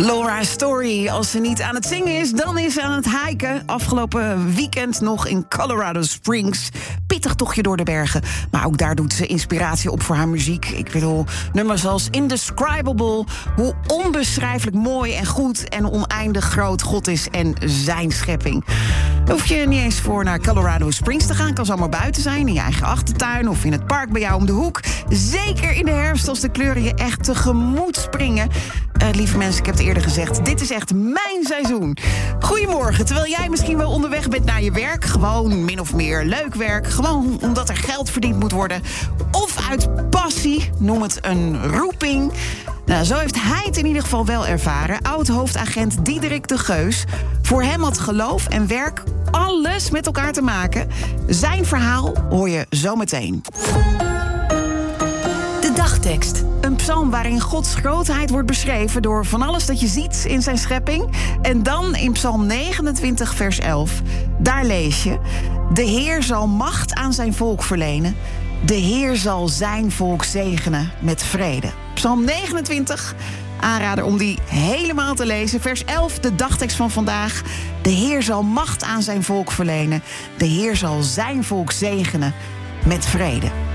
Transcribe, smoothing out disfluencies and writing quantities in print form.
Laura Story, als ze niet aan het zingen is, dan is ze aan het hiken. Afgelopen weekend nog in Colorado Springs. Pittig tochtje door de bergen. Maar ook daar doet ze inspiratie op voor haar muziek. Ik bedoel, nummers als Indescribable. Hoe onbeschrijfelijk mooi en goed en oneindig groot God is en zijn schepping. Daar hoef je niet eens voor naar Colorado Springs te gaan. Kan zomaar buiten zijn, in je eigen achtertuin of in het park bij jou om de hoek. Zeker in de herfst als de kleuren je echt tegemoet springen. Lieve mensen, ik heb het eerder gezegd, dit is echt mijn seizoen. Goedemorgen, terwijl jij misschien wel onderweg bent naar je werk. Gewoon min of meer leuk werk. Gewoon omdat er geld verdiend moet worden. Of uit passie, noem het een roeping. Nou, zo heeft hij het in ieder geval wel ervaren. Oud-hoofdagent Diederik de Geus. Voor hem had geloof en werk alles met elkaar te maken. Zijn verhaal hoor je zometeen. De dagtekst. Een psalm waarin Gods grootheid wordt beschreven door van alles dat je ziet in zijn schepping. En dan in psalm 29 vers 11. Daar lees je: de Heer zal macht aan zijn volk verlenen. De Heer zal zijn volk zegenen met vrede. Psalm 29, aanrader om die helemaal te lezen. Vers 11, de dagtekst van vandaag. De Heer zal macht aan zijn volk verlenen. De Heer zal zijn volk zegenen met vrede.